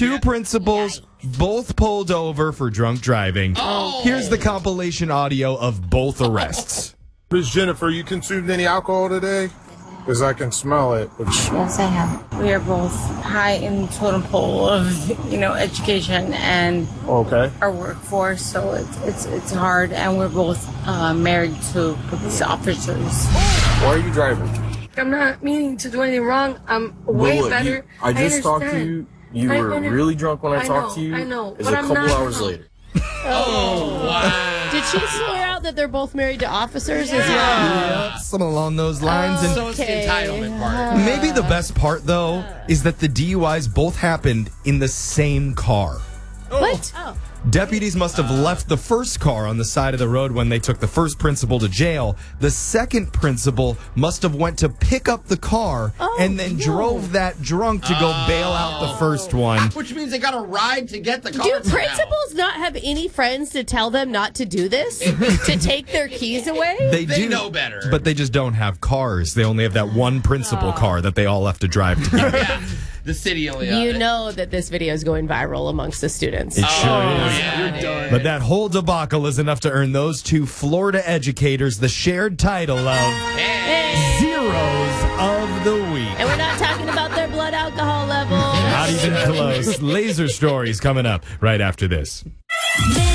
Two principals, both pulled over for drunk driving. Here's the compilation audio of both arrests. Miss Jennifer, you consumed any alcohol today? Because I can smell it. Yes, I have. We are both high in the totem pole of, education and our workforce, so it's hard, and we're both married to police officers. Why are you driving? I'm not meaning to do anything wrong. I'm way better. I just talked to you. You were really drunk when I talked to you. I know. It was a couple hours later. Oh, wow. Did she swear out that they're both married to officers as well? Yep, something along those lines. And So it's the entitlement part. maybe the best part, though, is that the DUIs both happened in the same car. What? Deputies must have left the first car on the side of the road when they took the first principal to jail. The second principal must have went to pick up the car and then drove that drunk to go bail out the first one. Which means they got a ride to get the car. Do principals not have any friends to tell them not to do this? To take their keys away? They do know better. But they just don't have cars. They only have that one principal car that they all have to drive together. Yeah. The city only. You know that this video is going viral amongst the students. It sure is. Yeah, But that whole debacle is enough to earn those two Florida educators the shared title of Zeros of the Week. And we're not talking about their blood alcohol level. Not even close. Laser stories coming up right after this.